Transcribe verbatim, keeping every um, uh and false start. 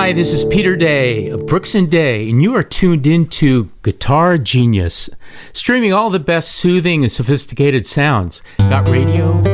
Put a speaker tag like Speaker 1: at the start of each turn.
Speaker 1: Hi, this is Peter Day of Brooks and Day, and you are tuned into Guitar Genius, streaming all the best soothing and sophisticated sounds. Got radio,